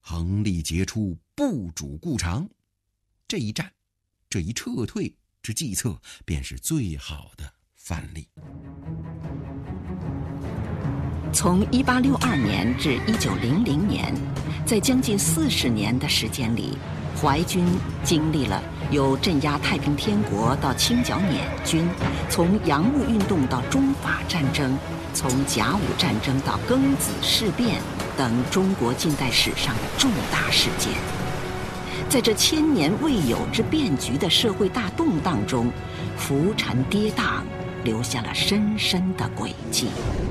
横力杰出，不主固长。这一战，这一撤退之计策，便是最好的范例。 从1862年至1900年，在将近40年的时间里，淮军经历了由镇压太平天国到清剿捻军，从洋务运动到中法战争，从甲午战争到庚子事变等中国近代史上的重大事件。在这千年未有之变局的社会大动荡中，浮沉跌宕，留下了深深的轨迹。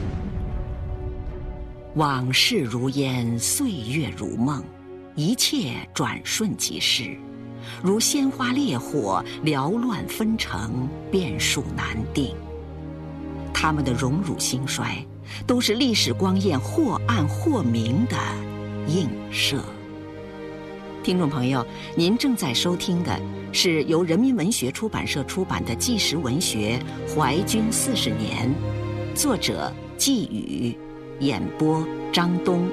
往事如烟，岁月如梦，一切转瞬即逝，如鲜花烈火，缭乱纷呈，变数难定。他们的荣辱兴衰，都是历史光焰或暗或明的映射。听众朋友，您正在收听的是由人民文学出版社出版的纪实文学《淮军40年》，作者季宇，演播张东。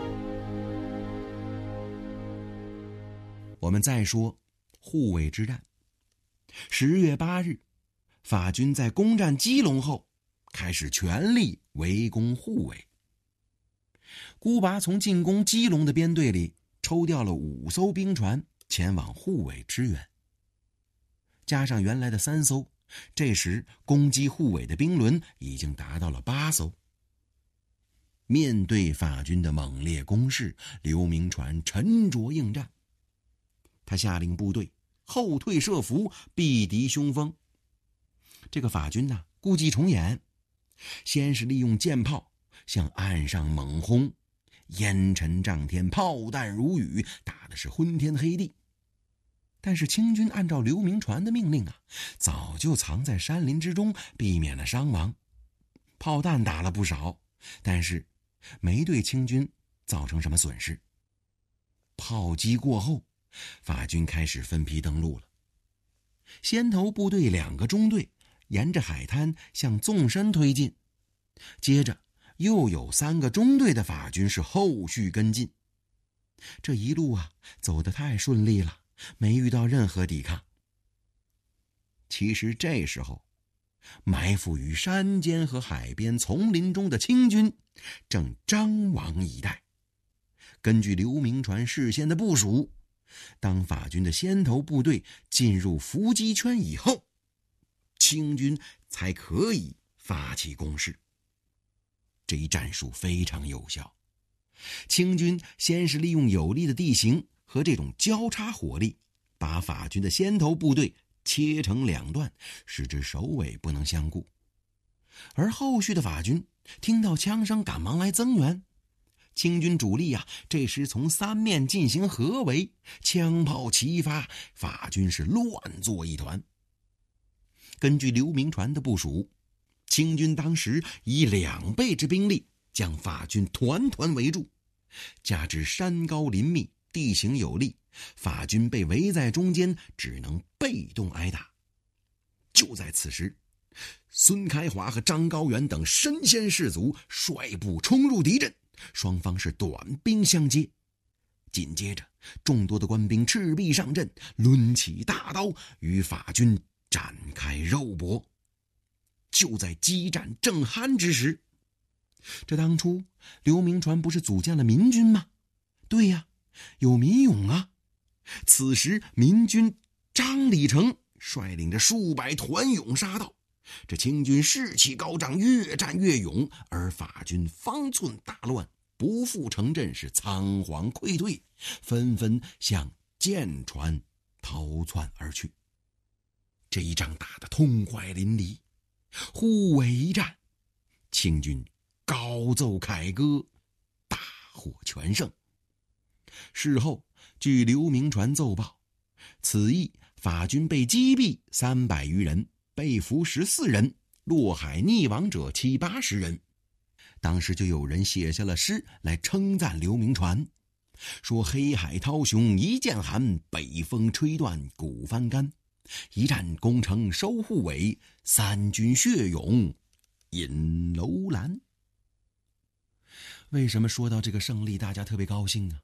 我们再说护卫之战。10月8日，法军在攻占基隆后，开始全力围攻护卫。孤拔从进攻基隆的编队里抽调了5艘兵船前往护卫支援，加上原来的3艘，这时攻击护卫的兵轮已经达到了8艘。面对法军的猛烈攻势，刘铭传沉着应战。他下令部队后退设伏，避敌凶锋。这个法军故伎重演，先是利用舰炮向岸上猛轰，烟尘涨天，炮弹如雨，打的是昏天黑地。但是清军按照刘铭传的命令早就藏在山林之中，避免了伤亡。炮弹打了不少，但是没对清军造成什么损失。炮击过后，法军开始分批登陆了。先头部队2个中队沿着海滩向纵深推进，接着又有3个中队的法军是后续跟进。这一路走得太顺利了，没遇到任何抵抗。其实这时候，埋伏于山间和海边丛林中的清军正张望以待。根据刘铭传事先的部署，当法军的先头部队进入伏击圈以后，清军才可以发起攻势。这一战术非常有效。清军先是利用有利的地形和这种交叉火力，把法军的先头部队切成2段，使之首尾不能相顾。而后续的法军听到枪声，赶忙来增援。清军主力这时从3面进行合围，枪炮齐发，法军是乱作一团。根据刘铭传的部署，清军当时以2倍之兵力将法军团团围住，加之山高林密，地形有利，法军被围在中间，只能被动挨打。就在此时，孙开华和张高原等身先士卒率部冲入敌阵，双方是短兵相接。紧接着，众多的官兵赤壁上阵，抡起大刀与法军展开肉搏。就在激战正酣之时，这当初刘铭传不是组建了民军吗？对呀，有民勇啊。此时民军张李成率领着数百团勇杀到，这清军士气高涨，越战越勇，而法军方寸大乱，不复城镇，是仓皇溃退，纷纷向舰船逃窜而去。这一仗打得痛快淋漓，护卫一战，清军高奏凯歌，大获全胜。事后据刘铭传奏报，此役法军被击毙300余人，被俘14人，落海溺亡者70-80人。当时就有人写下了诗来称赞刘铭传，说黑海涛汹一剑寒，北风吹断骨帆干，一战攻城收护卫，3军血勇引楼兰。为什么说到这个胜利大家特别高兴呢？